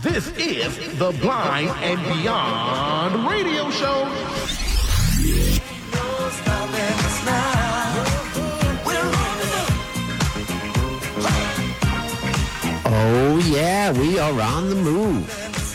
This is the Blind and Beyond radio show. Oh, yeah, we are on the move.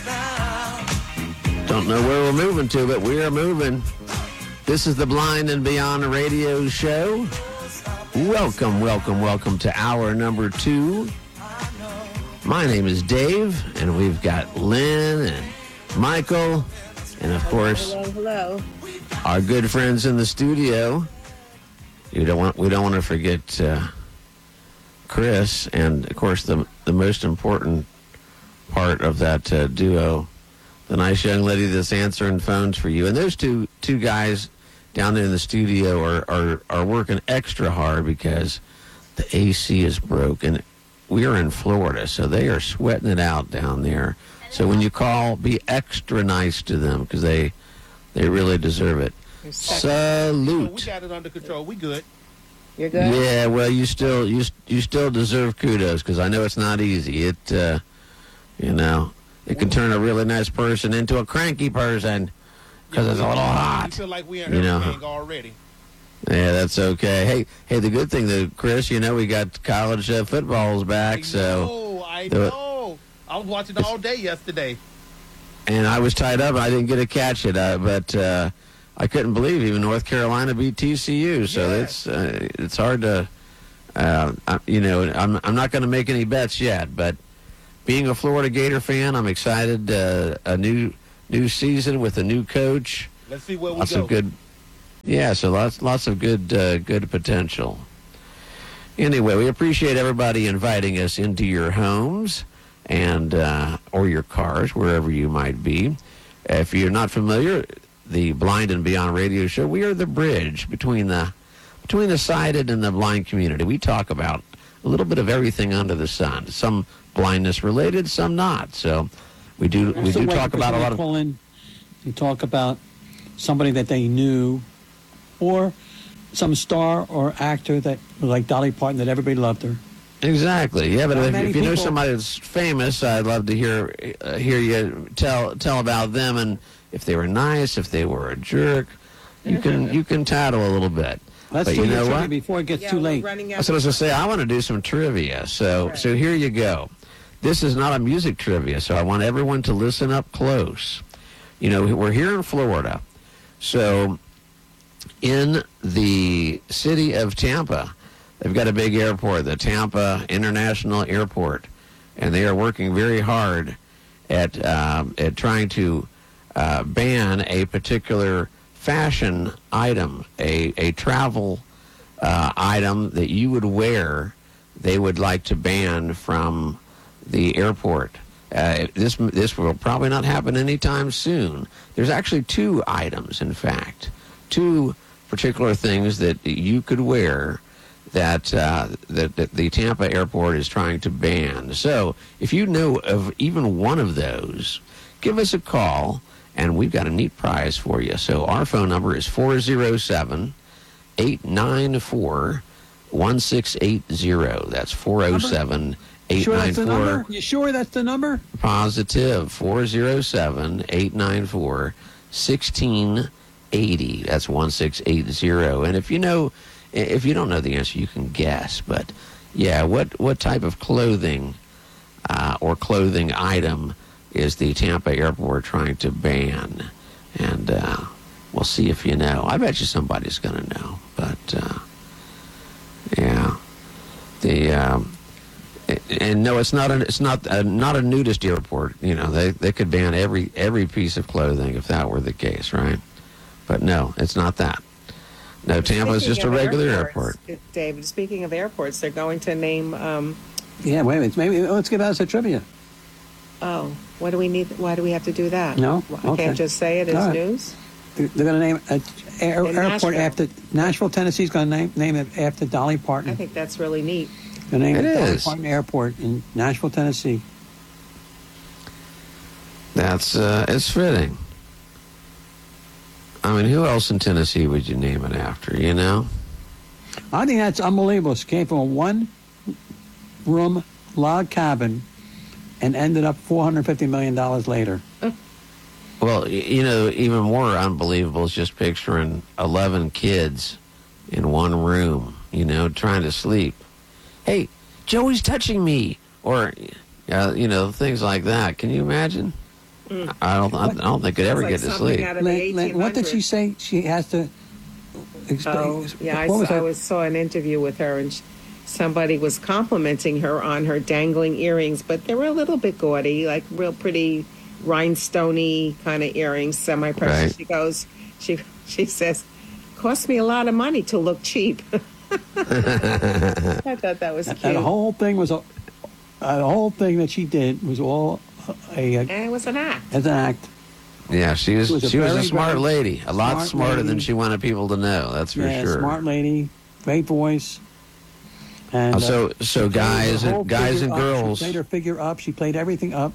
Don't know where we're moving to, but we are moving. This is the Blind and Beyond radio show. Welcome, welcome, welcome to hour number 2. My name is Dave, and we've got Lynn and Michael, and of course, hello. Our good friends in the studio. We don't want to forget Chris, and of course the most important part of that duo, the nice young lady that's answering phones for you. And those two guys down there in the studio are working extra hard because the AC is broken. We are in Florida, so they are sweating it out down there. So when you call, be extra nice to them because they really deserve it. Salute. We got it under control. We good. You're good? Yeah, well, you still deserve kudos because I know it's not easy. It can turn a really nice person into a cranky person because it's a little hot. We feel like we in hurricane already. Yeah, that's okay. Hey, the good thing, though, Chris, we got college football's back. I know. I was watching all day yesterday. And I was tied up. I didn't get to catch it, but I couldn't believe even North Carolina beat TCU. So it's hard to, I'm not going to make any bets yet. But being a Florida Gator fan, I'm excited. A new season with a new coach. Let's see where we lots go. Of good. Yeah, so lots of good potential. Anyway, we appreciate everybody inviting us into your homes and or your cars, wherever you might be. If you're not familiar, the Blind and Beyond radio show, we are the bridge between the sighted and the blind community. We talk about a little bit of everything under the sun. Some blindness related, some not. So we do talk about a lot of. You talk about somebody that they knew, or some star or actor that, like Dolly Parton, that everybody loved her. Exactly. Yeah, but if you know people... somebody that's famous, I'd love to hear you tell about them, and if they were nice, if they were a jerk, you can tattle a little bit. Let's do your trivia before it gets too late. So I was going to say, I want to do some trivia. So here you go. This is not a music trivia, so I want everyone to listen up close. We're here in Florida, so in the city of Tampa, they've got a big airport, the Tampa International Airport, and they are working very hard at trying to ban a particular fashion item, a travel item that you would wear. They would like to ban from the airport. This will probably not happen anytime soon. There's actually 2 items, in fact, 2 particular things that you could wear that the Tampa airport is trying to ban. So if you know of even one of those, give us a call, and we've got a neat prize for you. So our phone number is 407-894-1680. That's 407-894. You sure that's the number? Positive. 407-894-1680. That's 1680. And if you don't know the answer, you can guess. But yeah, what type of clothing or clothing item is the Tampa airport trying to ban? And we'll see if you know. I bet you somebody's going to know. But yeah, and no, it's not a nudist airport. They could ban every piece of clothing if that were the case, right? But no, it's not that. No, Tampa is just a regular airport. David, speaking of airports, they're going to name. Yeah, wait a minute. Maybe let's give us a trivia. Oh, what do we need? Why do we have to do that? No, I can't just say it as news. They're going to name an airport after Nashville, Tennessee's going to name it after Dolly Parton. I think that's really neat. The name of Dolly Parton Airport in Nashville, Tennessee. That's it's fitting. I mean, who else in Tennessee would you name it after? I think that's unbelievable. It came from a one-room log cabin and ended up $450 million later. Well, even more unbelievable is just picturing 11 kids in one room, trying to sleep. Hey, Joey's touching me, or things like that. Can you imagine? I don't think they'd ever get to sleep. What did she say? She has to explain. Oh, yeah, I saw an interview with her, and somebody was complimenting her on her dangling earrings, but they were a little bit gaudy, like real pretty rhinestone-y kind of earrings, semi-precious. Right. She goes, she says, cost me a lot of money to look cheap. I thought that was cute. And the whole thing the whole thing that she did was all And it was an act. as an act. Yeah, she was a very, smart very lady. A lot smart smarter than lady. she wanted people to know, that's for Yeah, sure. smart lady, great voice. And So she played guys her whole and figure up. girls. She played her figure up. She played everything up.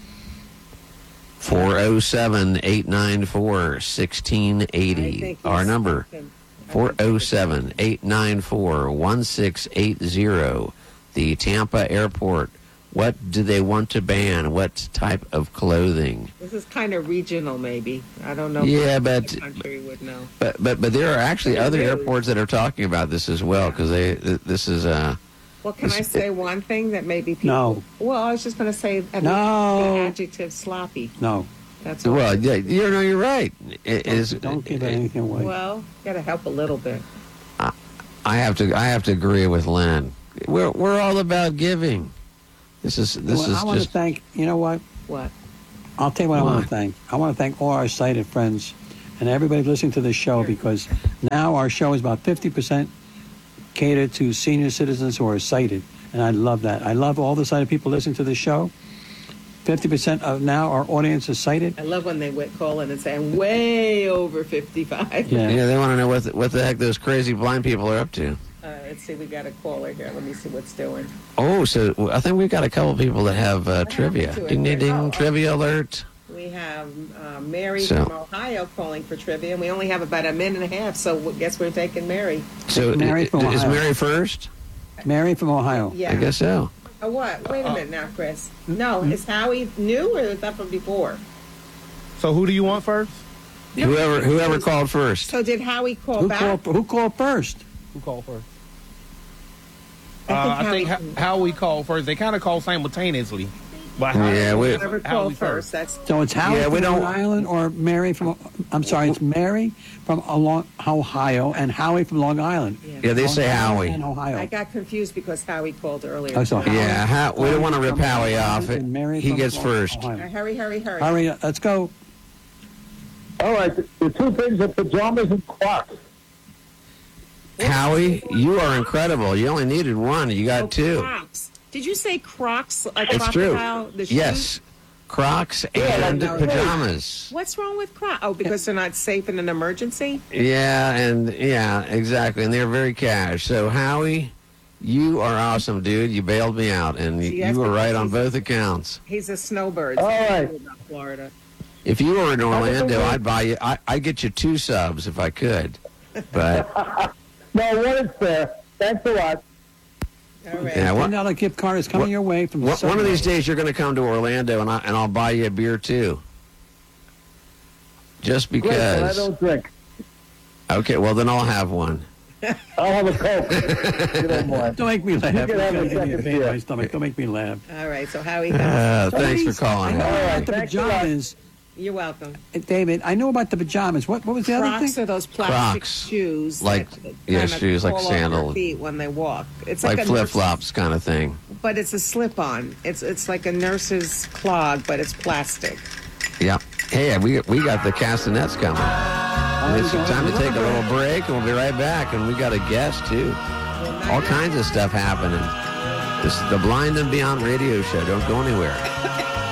407-894-1680. Our number, 407-894-1680. The Tampa Airport. What do they want to ban? What type of clothing? This is kind of regional, maybe. I don't know. Yeah, if but- the country would know. But there are actually Pretty other rude. airports that are talking about this as well, because this is Well, can I say one thing that maybe people? No. Well, I was just going to say No. the adjective sloppy. No, That's all. well, yeah, you're right. It is. don't give anything away. Well, got to help a little bit. I have to agree with Len. We're all about giving. This is I want to just thank. You know what? What? I'll tell you what I What? want to thank. I want to thank all our sighted friends and everybody listening to this show, because now our show is about 50% catered to senior citizens who are sighted, and I love that. I love all the sighted people listening to the show. 50% of now our audience is sighted. I love when they call in and say, I'm way over 55. Yeah. yeah. They want to know what the heck those crazy blind people are up to. Let's see, we got a caller here. Let me see what's doing. Oh, so I think we've got a couple people that have trivia. to it Ding ding here. ding! Trivia alert. We have Mary So- from Ohio calling for trivia, and we only have about a minute and a half, so I guess we're taking Mary. So Mary from is Ohio. Mary first? Mary from Ohio. Yeah. I guess so. Oh, what? Wait a minute now, Chris. No, is Howie new or is that from before? So who do you want first? Whoever called first. So did Howie call Who back? called first? Who called first? I I think Howie- how we called first. They kind of called simultaneously. But Yeah, we. Whoever Howie called first. That's So it's Howie Yeah, we from don't- Rhode Island or Mary from. I'm sorry, it's Mary from Ohio and Howie from Long Island. Yeah, they say Long Howie. Island and Ohio. I got confused because Howie called earlier. Oh, so Howie- Yeah, we don't want to rip from Howie Long off. Island and Mary He from gets Long- first. Ohio. Hurry. Hurry, let's go. All right, the two things are pajamas and Crocs. Howie, you are incredible. You only needed one. You got two. Crocs. Did you say Crocs? Like It's true. crocodile? The shoes? Yes, Crocs and no, pajamas. What's wrong with Crocs? Oh, because they're not safe in an emergency? Yeah, exactly. And they're very cash. So Howie, you are awesome, dude. You bailed me out, and See, that's you were right because on he's both accounts. He's a snowbird. All right. About Florida. If you were in Orlando, I'd buy you. I'd get you 2 subs if I could. But No, one is fair. Thanks a lot. All right. yeah, $10 gift card is coming your way from one of Subway. these days you're going to come to Orlando, and I'll buy you a beer too. Just Great, but I because. don't drink. Okay, well then I'll have one. I'll have a Coke. if you don't mind. Don't make me laugh. You can have a Give me second pain in my beer. stomach. Don't make me laugh. All right. So Howie has. Thanks for calling. I know All right, about the thanks a lot. pajamas. You're welcome. David, I know about the pajamas. What was the other Crocs thing? are those plastic Crocs. shoes. Like- that yeah, kinda shoes like fall over your sandal. feet when they walk. It's Like a flip flops kind of thing. nurse- But it's a slip-on. It's like a nurse's clog, but it's plastic. Yeah. Hey, we got the castanets coming. And it's time to take a little break, and we'll be right back. And we got a guest too. All kinds of stuff happening. This is the Blind and Beyond radio show. Don't go anywhere.